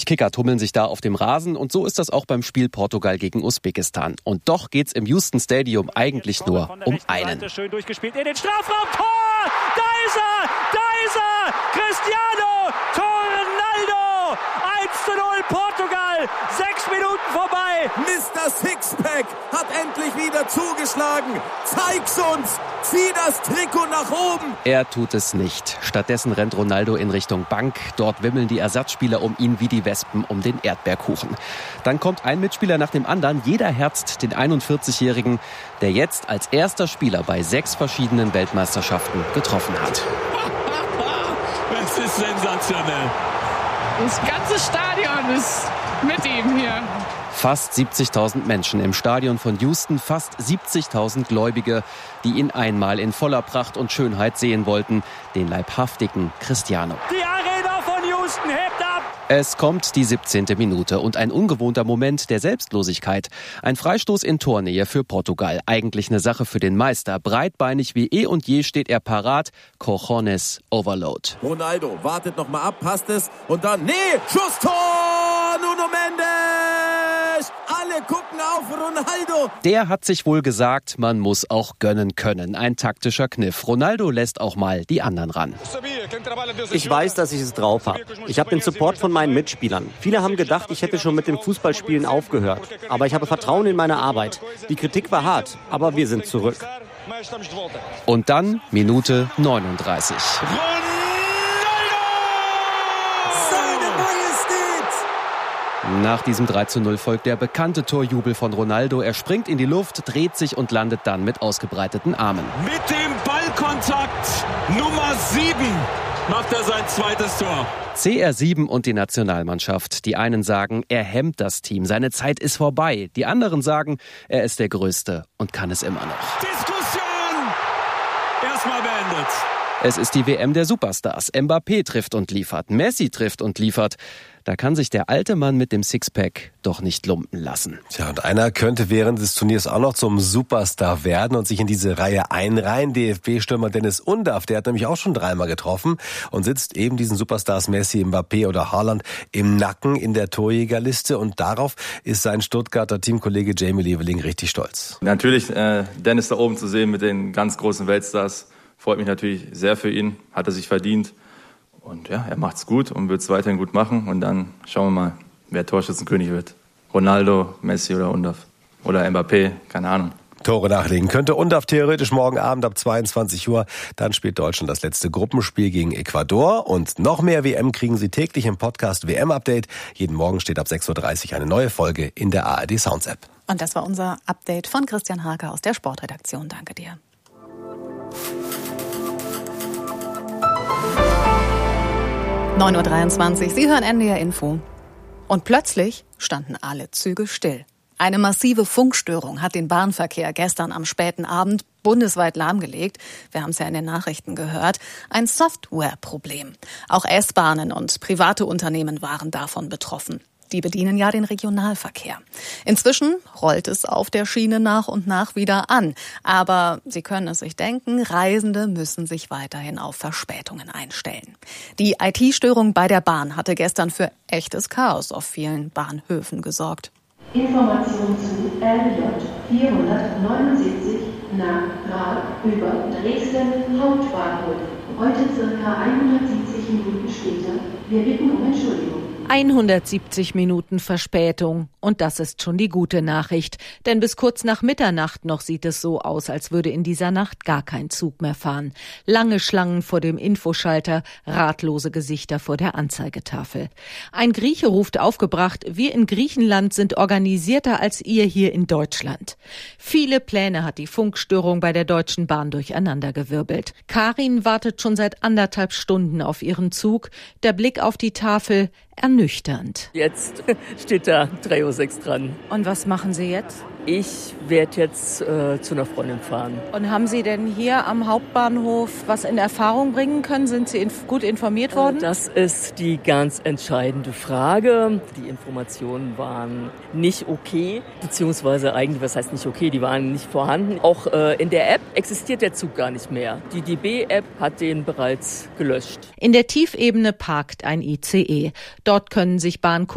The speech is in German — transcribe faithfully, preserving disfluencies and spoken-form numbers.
Kicker tummeln sich da auf dem Rasen und so ist das auch beim Spiel Portugal gegen Usbekistan. Und doch geht's im Houston Stadium eigentlich nur um einen. Schön durchgespielt in den Strafraum. Tor! Da ist er! Da ist er! Cristiano! Tor Ronaldo! eins zu null Portugal! Sechs Minuten vorbei! Mister Sixpack hat endlich wieder zugeschlagen. Zeig's uns! Zieh das Trikot nach oben! Er tut es nicht. Stattdessen rennt Ronaldo in Richtung Bank. Dort wimmeln die Ersatzspieler um ihn wie die Wespen um den Erdbeerkuchen. Dann kommt ein Mitspieler nach dem anderen. Jeder herzt den einundvierzigjährigen, der jetzt als erster Spieler bei sechs verschiedenen Weltmeisterschaften getroffen hat. Das ist sensationell. Das ganze Stadion ist mit ihm hier. Fast siebzigtausend Menschen im Stadion von Houston, fast siebzigtausend Gläubige, die ihn einmal in voller Pracht und Schönheit sehen wollten, den leibhaftigen Cristiano. Die Arena von Houston hebt ab! Es kommt die siebzehnte Minute und ein ungewohnter Moment der Selbstlosigkeit. Ein Freistoß in Tornähe für Portugal. Eigentlich eine Sache für den Meister. Breitbeinig wie eh und je steht er parat. Cojones Overload. Ronaldo wartet noch mal ab, passt es und dann, nee, Schusstor! Nuno Mendes! Alle gucken auf Ronaldo! Der hat sich wohl gesagt, man muss auch gönnen können. Ein taktischer Kniff. Ronaldo lässt auch mal die anderen ran. Ich weiß, dass ich es drauf habe. Ich habe den Support von meinen Mitspielern. Viele haben gedacht, ich hätte schon mit dem Fußballspielen aufgehört. Aber ich habe Vertrauen in meine Arbeit. Die Kritik war hart, aber wir sind zurück. Und dann Minute neununddreißig. Nach diesem drei zu null folgt der bekannte Torjubel von Ronaldo. Er springt in die Luft, dreht sich und landet dann mit ausgebreiteten Armen. Mit dem Ballkontakt Nummer sieben macht er sein zweites Tor. C R sieben und die Nationalmannschaft. Die einen sagen, er hemmt das Team, seine Zeit ist vorbei. Die anderen sagen, er ist der Größte und kann es immer noch. Diskussion erstmal beendet. Es ist die W M der Superstars. Mbappé trifft und liefert, Messi trifft und liefert. Da kann sich der alte Mann mit dem Sixpack doch nicht lumpen lassen. Tja, und einer könnte während des Turniers auch noch zum Superstar werden und sich in diese Reihe einreihen. D F B-Stürmer Dennis Undaff, der hat nämlich auch schon dreimal getroffen und sitzt eben diesen Superstars Messi, Mbappé oder Haaland im Nacken in der Torjägerliste. Und darauf ist sein Stuttgarter Teamkollege Jamie Leveling richtig stolz. Natürlich, äh, Dennis da oben zu sehen mit den ganz großen Weltstars, freut mich natürlich sehr für ihn, hat er sich verdient. Und ja, er macht's gut und wird es weiterhin gut machen. Und dann schauen wir mal, wer Torschützenkönig wird. Ronaldo, Messi oder Undaff. Oder Mbappé, keine Ahnung. Tore nachlegen könnte Undaff theoretisch morgen Abend ab zweiundzwanzig Uhr. Dann spielt Deutschland das letzte Gruppenspiel gegen Ecuador. Und noch mehr W M kriegen Sie täglich im Podcast W M-Update. Jeden Morgen steht ab sechs Uhr dreißig eine neue Folge in der A R D Sounds App. Und das war unser Update von Christian Hake aus der Sportredaktion. Danke dir. neun Uhr dreiundzwanzig, Sie hören N D R Info. Und plötzlich standen alle Züge still. Eine massive Funkstörung hat den Bahnverkehr gestern am späten Abend bundesweit lahmgelegt. Wir haben es ja in den Nachrichten gehört. Ein Softwareproblem. Auch S-Bahnen und private Unternehmen waren davon betroffen. Die bedienen ja den Regionalverkehr. Inzwischen rollt es auf der Schiene nach und nach wieder an. Aber Sie können es sich denken, Reisende müssen sich weiterhin auf Verspätungen einstellen. Die I T-Störung bei der Bahn hatte gestern für echtes Chaos auf vielen Bahnhöfen gesorgt. Information zu R J vierhundertneunundsiebzig nach Prag über Dresden Hauptbahnhof. Heute circa hundertsiebzig Minuten später. Wir bitten um Entschuldigung. hundertsiebzig Minuten Verspätung. Und das ist schon die gute Nachricht. Denn bis kurz nach Mitternacht noch sieht es so aus, als würde in dieser Nacht gar kein Zug mehr fahren. Lange Schlangen vor dem Infoschalter, ratlose Gesichter vor der Anzeigetafel. Ein Grieche ruft aufgebracht, wir in Griechenland sind organisierter als ihr hier in Deutschland. Viele Pläne hat die Funkstörung bei der Deutschen Bahn durcheinandergewirbelt. Karin wartet schon seit anderthalb Stunden auf ihren Zug. Der Blick auf die Tafel ernüchternd. Jetzt steht da drei Uhr sechs dran. Und was machen Sie jetzt? Ich werde jetzt äh, zu einer Freundin fahren. Und haben Sie denn hier am Hauptbahnhof was in Erfahrung bringen können? Sind Sie inf- gut informiert worden? Das ist die ganz entscheidende Frage. Die Informationen waren nicht okay, beziehungsweise eigentlich, was heißt nicht okay, die waren nicht vorhanden. Auch äh, in der App existiert der Zug gar nicht mehr. Die D B-App hat den bereits gelöscht. In der Tiefebene parkt ein I C E. Dort können sich Bahnkunden